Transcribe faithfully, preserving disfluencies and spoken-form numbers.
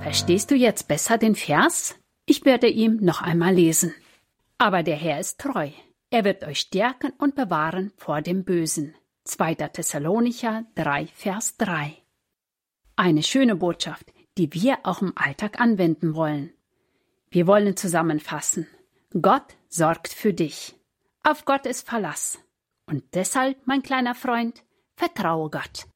Verstehst du jetzt besser den Vers? Ich werde ihn noch einmal lesen. Aber der Herr ist treu. Er wird euch stärken und bewahren vor dem Bösen. zweiter Thessalonicher drei, Vers drei. Eine schöne Botschaft, die wir auch im Alltag anwenden wollen. Wir wollen zusammenfassen. Gott sorgt für dich. Auf Gott ist Verlass. Und deshalb, mein kleiner Freund, vertraue Gott.